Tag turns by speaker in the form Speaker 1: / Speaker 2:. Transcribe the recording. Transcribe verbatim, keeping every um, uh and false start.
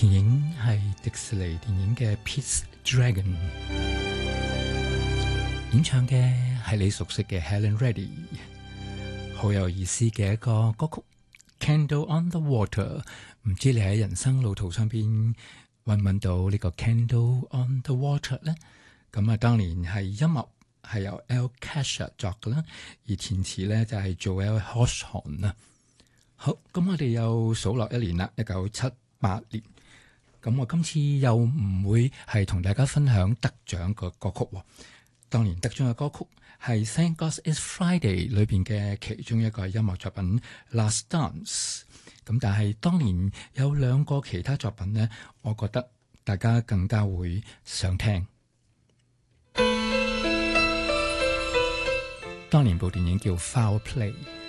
Speaker 1: 電影係迪士尼電影嘅《Pete's Dragon》，演唱嘅係你熟悉嘅 Helen Reddy， 好有意思嘅一個歌曲《Candle on the Water》。唔知你喺人生路途上邊揾唔揾到呢個 Candle on the Water 呢？咁啊，當年係音樂係由 Al Kasha 作嘅啦，而填詞咧就係 Joel Hodgson 啊。好，咁我哋又數落一年啦，一九七八年。咁我今次又唔會係同大家分享得獎嘅歌曲喎。當年得獎嘅歌曲係《Thank God It's Friday》裏邊嘅其中一個音樂作品《Last Dance》。咁但係當年有兩個其他作品呢，我覺得大家更加會想聽。當年部電影叫《Foul Play》。